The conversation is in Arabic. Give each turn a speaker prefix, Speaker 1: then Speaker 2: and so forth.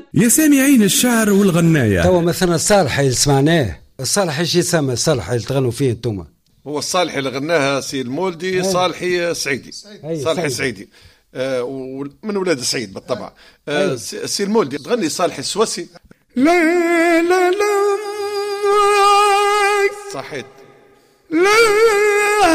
Speaker 1: يا سامعين الشعر والغناية.
Speaker 2: توا مثلا الصالح اللي سمعناه، الصالح ايش يسمى الصالح اللي تغنوا فيه انتوما؟
Speaker 3: هو الصالح اللي غناها سي المولدي صالحي سعيدي. صالحي سعيدي ومن ولاد سعيد بالطبع. سي المولدي تغني صالحي السوسي.
Speaker 1: لا لا لا
Speaker 3: صحيت.
Speaker 1: لا